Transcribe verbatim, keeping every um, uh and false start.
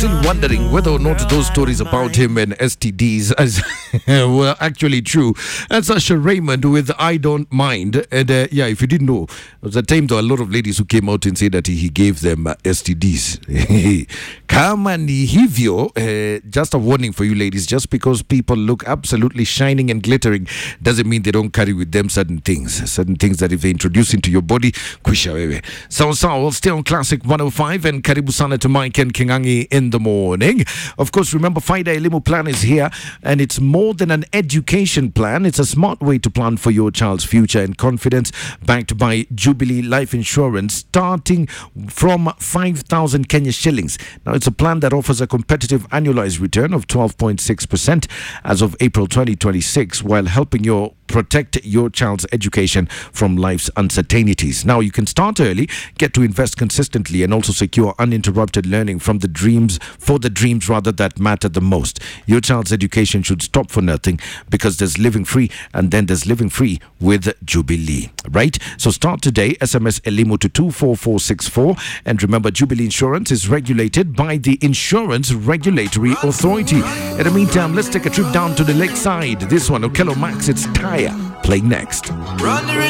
still wondering whether or not those stories about him and S T Ds as were actually true. That's Usher Raymond with I Don't Mind. And uh, yeah, if you didn't know, there was a time there were a lot of ladies who came out and said that he, he gave them uh, S T Ds. Kama ni hivyo, uh, just a warning for you ladies, just because people look absolutely shining and glittering doesn't mean they don't carry with them certain things. Certain things that if they introduce into your body, kwisha wewe. So, so, we'll stay on Classic one oh five and karibu sana to Mike and Kingangi in the morning. Of course, remember, Faida Elimu Plan is here, and it's more than an education plan. It's a smart way to plan for your child's future and confidence, backed by Jubilee Life Insurance, starting from five thousand Kenya shillings. Now, it's a plan that offers a competitive annualized return of twelve point six percent as of April twenty twenty-six, while helping your protect your child's education from life's uncertainties. Now, you can start early, get to invest consistently, and also secure uninterrupted learning from the dreams, for the dreams rather, that matter the most. Your child's education should stop for nothing, because there's living free, and then there's living free with Jubilee, right? So start today, S M S Elimu to two four four six four, and remember, Jubilee Insurance is regulated by the Insurance Regulatory Authority. In the meantime, let's take a trip down to the lakeside. This one, Okello Max, it's Tire, playing next.